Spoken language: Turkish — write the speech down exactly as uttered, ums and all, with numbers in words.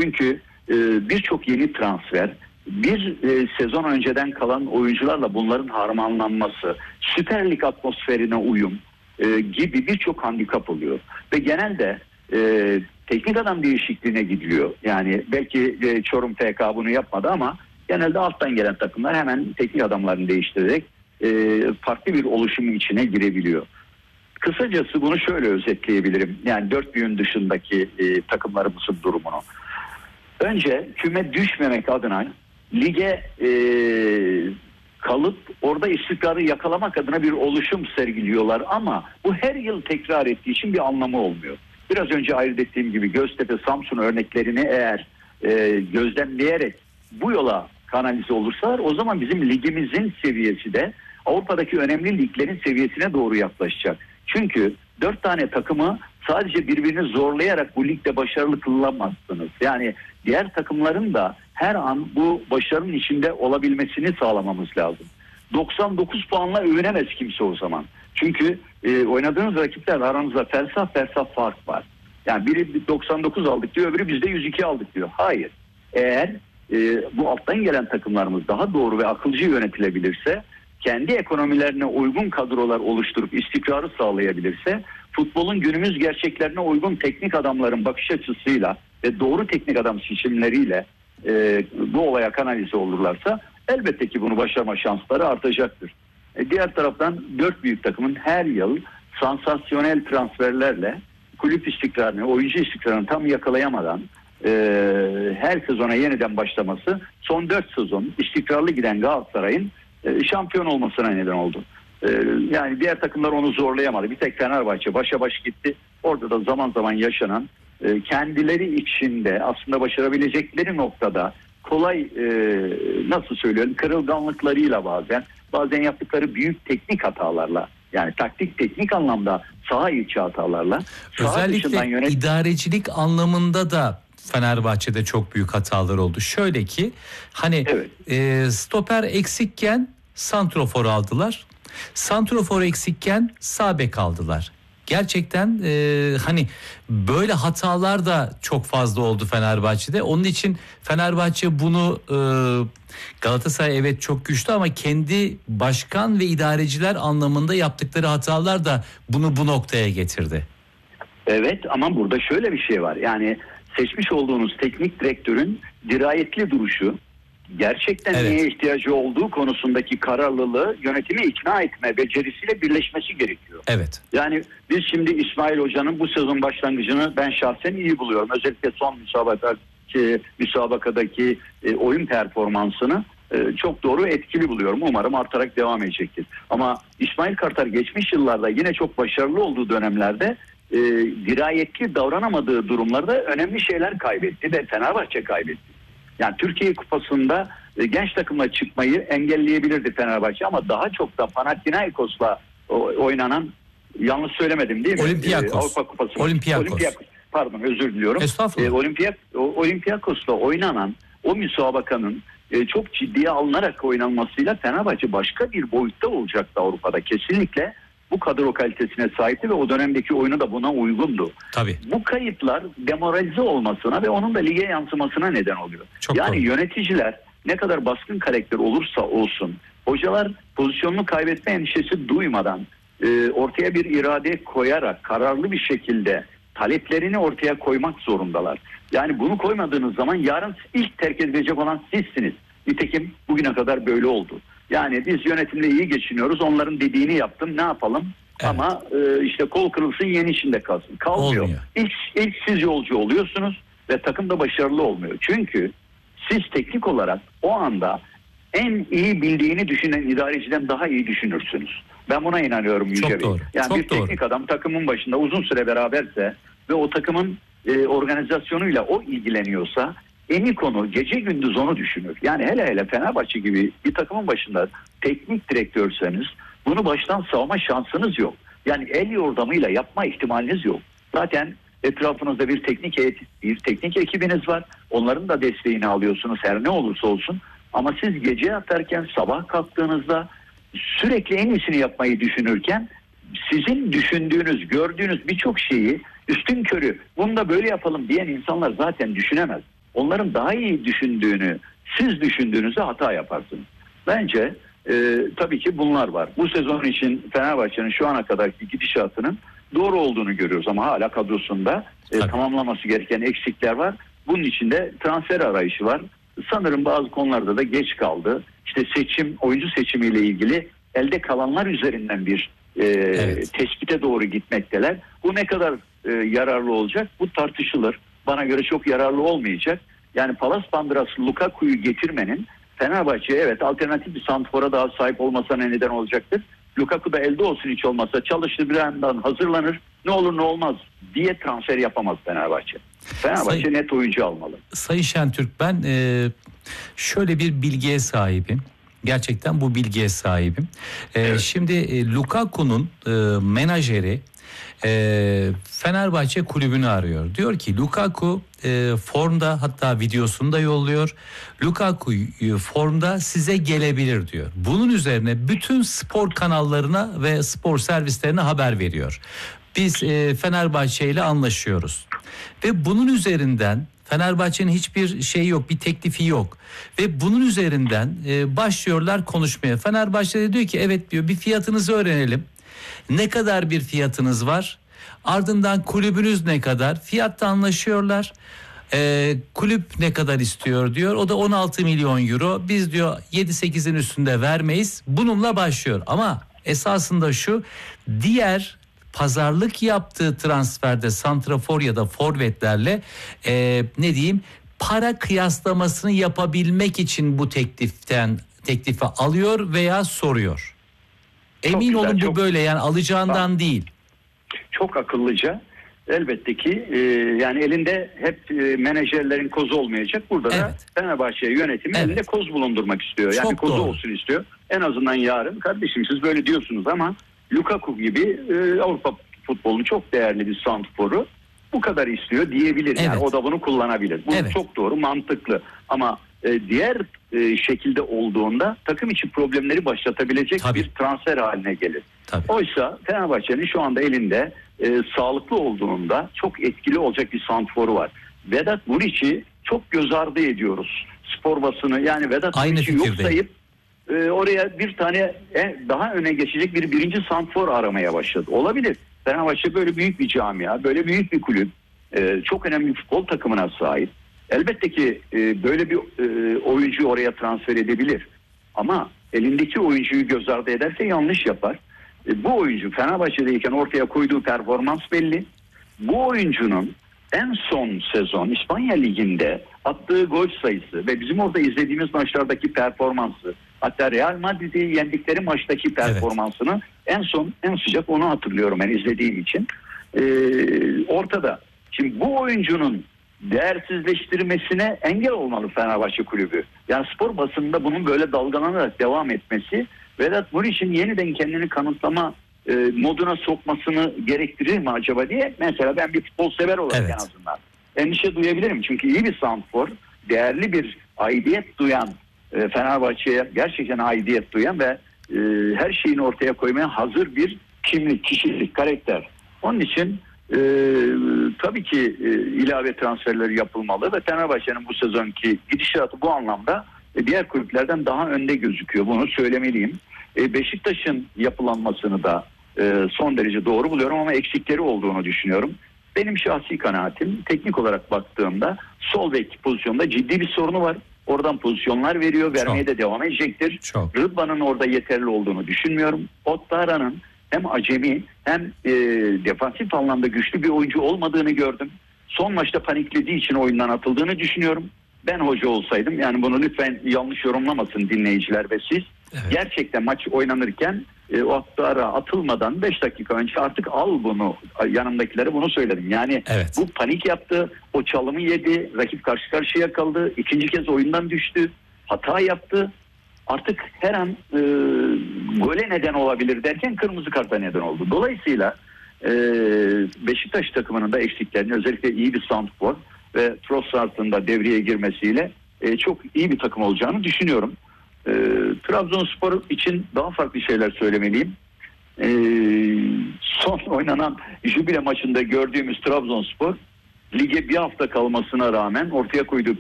Çünkü e, birçok yeni transfer, bir e, sezon önceden kalan oyuncularla bunların harmanlanması, Süper Lig atmosferine uyum e, gibi birçok handikap oluyor. Ve genelde e, teknik adam değişikliğine gidiliyor. Yani belki e, Çorum F K bunu yapmadı ama genelde alttan gelen takımlar hemen teknik adamlarını değiştirerek e, farklı bir oluşumun içine girebiliyor. Kısacası bunu şöyle özetleyebilirim. Yani dört büyüğün dışındaki e, takımlarımızın durumunu. Önce küme düşmemek adına lige e, kalıp orada istikrarı yakalamak adına bir oluşum sergiliyorlar ama bu her yıl tekrar ettiği için bir anlamı olmuyor. Biraz önce ayırt ettiğim gibi Göztepe, Samsun örneklerini eğer e, gözlemleyerek bu yola kanalize olursalar o zaman bizim ligimizin seviyesi de Avrupa'daki önemli liglerin seviyesine doğru yaklaşacak. Çünkü dört tane takımı sadece birbirini zorlayarak bu ligde başarılı kılamazsınız. Yani diğer takımların da her an bu başarının içinde olabilmesini sağlamamız lazım. doksan dokuz puanla övünemez kimse o zaman. Çünkü e, oynadığınız rakiplerle aranızda fersah fersah fark var. Yani biri doksan dokuz aldık diyor, öbürü biz de yüz iki aldık diyor. Hayır. Eğer e, bu alttan gelen takımlarımız daha doğru ve akılcı yönetilebilirse, kendi ekonomilerine uygun kadrolar oluşturup istikrarı sağlayabilirse, futbolun günümüz gerçeklerine uygun teknik adamların bakış açısıyla ve doğru teknik adam seçimleriyle e, bu olaya kanalize olurlarsa elbette ki bunu başarma şansları artacaktır. E, diğer taraftan dört büyük takımın her yıl sansasyonel transferlerle kulüp istikrarını, oyuncu istikrarını tam yakalayamadan e, her sezona yeniden başlaması son dört sezon istikrarlı giden Galatasaray'ın e, şampiyon olmasına neden oldu. E, yani diğer takımlar onu zorlayamadı. Bir tek Fenerbahçe başa baş gitti. Orada da zaman zaman yaşanan e, kendileri içinde aslında başarabilecekleri noktada kolay e, nasıl söylüyorum kırılganlıklarıyla bazen bazen yaptıkları büyük teknik hatalarla, yani taktik teknik anlamda saha içi hatalarla, özellikle yönet- idarecilik anlamında da Fenerbahçe'de çok büyük hatalar oldu. Şöyle ki hani evet. e, stoper eksikken santrofor aldılar. Santrofor eksikken sağ bek aldılar. Gerçekten e, hani böyle hatalar da çok fazla oldu Fenerbahçe'de. Onun için Fenerbahçe bunu e, Galatasaray evet çok güçlü ama kendi başkan ve idareciler anlamında yaptıkları hatalar da bunu bu noktaya getirdi. Evet ama burada şöyle bir şey var. Yani seçmiş olduğunuz teknik direktörün dirayetli duruşu, gerçekten evet. neye ihtiyacı olduğu konusundaki kararlılığı yönetimi ikna etme becerisiyle birleşmesi gerekiyor. Evet. Yani biz şimdi İsmail Hoca'nın bu sezon başlangıcını ben şahsen iyi buluyorum. Özellikle son müsabakadaki, müsabakadaki e, oyun performansını e, çok doğru etkili buluyorum. Umarım artarak devam edecektir. Ama İsmail Kartal geçmiş yıllarda yine çok başarılı olduğu dönemlerde e, dirayetli davranamadığı durumlarda önemli şeyler kaybetti ve Fenerbahçe kaybetti. Yani Türkiye Kupası'nda e, genç takımla çıkmayı engelleyebilirdi Fenerbahçe ama daha çok da Panathinaikos'la oynanan, yanlış söylemedim değil mi? Olympiakos. E, Avrupa Kupası. Olympiakos. Olympiakos. Pardon, özür diliyorum. Estağfurullah. E, Olympiak, Olympiakos'la oynanan o müsabakanın e, çok ciddiye alınarak oynanmasıyla Fenerbahçe başka bir boyutta olacaktı Avrupa'da. Kesinlikle bu kadro kalitesine sahipti ve o dönemdeki oyunu da buna uygundu. Tabii. Bu kayıplar demoralize olmasına ve onun da lige yansımasına neden oluyor. Çok yani doğru. Yöneticiler ne kadar baskın karakter olursa olsun, hocalar pozisyonunu kaybetme endişesi duymadan e, ortaya bir irade koyarak kararlı bir şekilde taleplerini ortaya koymak zorundalar. Yani bunu koymadığınız zaman yarın ilk terk edilecek olan sizsiniz. Nitekim bugüne kadar böyle oldu. Yani biz yönetimle iyi geçiniyoruz. Onların dediğini yaptım. Ne yapalım? Evet. Ama e, işte kol kırılsın yeni içinde kalsın. Kalmıyor. Olmuyor. İlk, ilk siz yolcu oluyorsunuz ve takım da başarılı olmuyor. Çünkü siz teknik olarak o anda en iyi bildiğini düşünen idareciden daha iyi düşünürsünüz. Ben buna inanıyorum Yüce Bey. Yani Çok bir doğru. teknik adam takımın başında uzun süre beraberse ve o takımın e, organizasyonuyla o ilgileniyorsa en iyi konu gece gündüz onu düşünür. Yani hele hele Fenerbahçe gibi bir takımın başında teknik direktörseniz bunu baştan savma şansınız yok. Yani el yordamıyla yapma ihtimaliniz yok. Zaten etrafınızda bir teknik heyet, bir teknik ekibiniz var. Onların da desteğini alıyorsunuz her ne olursa olsun. Ama siz gece yatarken sabah kalktığınızda sürekli en iyisini yapmayı düşünürken sizin düşündüğünüz, gördüğünüz birçok şeyi üstünkörü bunu da böyle yapalım diyen insanlar zaten düşünemez. onların daha iyi düşündüğünü siz düşündüğünüzde hata yaparsınız. Bence e, tabii ki bunlar var. Bu sezon için Fenerbahçe'nin şu ana kadarki gidişatının doğru olduğunu görüyoruz ama hala kadrosunda e, tamamlaması gereken eksikler var. Bunun içinde transfer arayışı var. Sanırım bazı konularda da geç kaldı. İşte seçim, oyuncu seçimiyle ilgili elde kalanlar üzerinden bir e, evet. tespite doğru gitmekteler. Bu ne kadar e, yararlı olacak? Bu tartışılır. Bana göre çok yararlı olmayacak. Yani Palas Pandras'ı, Lukaku'yu getirmenin Fenerbahçe'ye evet alternatif bir santrfora daha sahip olmasına neden olacaktır. Lukaku da elde olsun hiç olmazsa çalışır bir yandan hazırlanır. Ne olur ne olmaz diye transfer yapamaz Fenerbahçe. Fenerbahçe Say- net oyuncu almalı. Sayın Şentürk, ben e, şöyle bir bilgiye sahibim. Gerçekten bu bilgiye sahibim. E, evet. Şimdi e, Lukaku'nun e, menajeri e, Fenerbahçe kulübünü arıyor. Diyor ki Lukaku e, formda, hatta videosunu da yolluyor. Lukaku e, formda, size gelebilir diyor. Bunun üzerine bütün spor kanallarına ve spor servislerine haber veriyor. Biz e, Fenerbahçe ile anlaşıyoruz. Ve bunun üzerinden Fenerbahçe'nin hiçbir şeyi yok, bir teklifi yok. Ve bunun üzerinden e, başlıyorlar konuşmaya. Fenerbahçe de diyor ki evet diyor, bir fiyatınızı öğrenelim. Ne kadar bir fiyatınız var? Ardından kulübünüz ne kadar? Fiyatta anlaşıyorlar. Ee, kulüp ne kadar istiyor diyor. O da on altı milyon euro. Biz diyor yedi sekizin üstünde vermeyiz. Bununla başlıyor. Ama esasında şu, diğer pazarlık yaptığı transferde santrafor ya da forvetlerle e, ne diyeyim para kıyaslamasını yapabilmek için bu tekliften teklifi alıyor veya soruyor. Emin güzel, olun bu çok, böyle yani alacağından bak, değil. Çok akıllıca. Elbette ki e, yani elinde hep e, menajerlerin kozu olmayacak. Burada evet. da Fenerbahçe yönetimi evet. elinde koz bulundurmak istiyor. Yani çok kozu doğru. olsun istiyor. En azından yarın kardeşim siz böyle diyorsunuz ama Lukaku gibi e, Avrupa futbolunun çok değerli bir santrforu bu kadar istiyor diyebilir. Evet. Yani o da bunu kullanabilir. Bu evet. çok doğru, mantıklı. Ama e, diğer e, şekilde olduğunda takım içi problemleri başlatabilecek Tabii. bir transfer haline gelir. Tabii. Oysa Fenerbahçe'nin şu anda elinde e, sağlıklı olduğunda çok etkili olacak bir santrforu var. Vedat Muriç'i çok göz ardı ediyoruz. Spor basını yani Vedat Muriç'i yok sayıp e, oraya bir tane e, daha öne geçecek bir birinci santrfor aramaya başladı. Olabilir. Fenerbahçe böyle büyük bir camia, böyle büyük bir kulüp, e, çok önemli bir futbol takımına sahip. Elbette ki e, böyle bir e, oyuncuyu oraya transfer edebilir. Ama elindeki oyuncuyu göz ardı ederse yanlış yapar. E, bu oyuncu Fenerbahçe'deyken ortaya koyduğu performans belli. Bu oyuncunun en son sezon İspanya Ligi'nde attığı gol sayısı ve bizim orada izlediğimiz maçlardaki performansı, hatta Real Madrid'i yendikleri maçtaki performansını evet. en son en sıcak onu hatırlıyorum ben izlediğim için. Ee, ortada. Şimdi bu oyuncunun değersizleştirmesine engel olmalı Fenerbahçe kulübü. Yani spor basınında bunun böyle dalgalanarak devam etmesi Vedat Muriç'in yeniden kendini kanıtlama e, moduna sokmasını gerektirir mi acaba diye mesela ben bir futbol sever olarak evet. en azından endişe duyabilirim. Çünkü iyi bir santrfor, değerli bir aidiyet duyan e, Fenerbahçe'ye gerçekten aidiyet duyan ve e, her şeyini ortaya koymaya hazır bir kimlik, kişilik, karakter. Onun için e, tabii ki e, ilave transferleri yapılmalı ve Fenerbahçe'nin bu sezonki gidişatı bu anlamda e, diğer kulüplerden daha önde gözüküyor. Bunu söylemeliyim. E, Beşiktaş'ın yapılanmasını da e, son derece doğru buluyorum ama eksikleri olduğunu düşünüyorum. Benim şahsi kanaatim teknik olarak baktığımda sol bek pozisyonda ciddi bir sorunu var. Oradan pozisyonlar veriyor, vermeye Çok. de devam edecektir. Çok. Rıdvan'ın orada yeterli olduğunu düşünmüyorum. Ottara'nın hem acemi hem e, defansif anlamda güçlü bir oyuncu olmadığını gördüm. Son maçta paniklediği için oyundan atıldığını düşünüyorum. Ben hoca olsaydım, yani bunu lütfen yanlış yorumlamasın dinleyiciler ve siz. Evet. Gerçekten maç oynanırken e, o Ottara atılmadan beş dakika önce artık al bunu, yanımdakilere bunu söyledim. Yani evet. bu panik yaptı, o çalımı yedi, rakip karşı karşıya kaldı, ikinci kez oyundan düştü, hata yaptı. Artık her an e, gole neden olabilir derken kırmızı karta neden oldu. Dolayısıyla e, Beşiktaş takımının da eksiklerini, özellikle iyi bir santrfor ve Trossard'ın da devreye girmesiyle e, çok iyi bir takım olacağını düşünüyorum. E, Trabzonspor için daha farklı şeyler söylemeliyim. E, son oynanan Jubile maçında gördüğümüz Trabzonspor lige bir hafta kalmasına rağmen ortaya koyduğu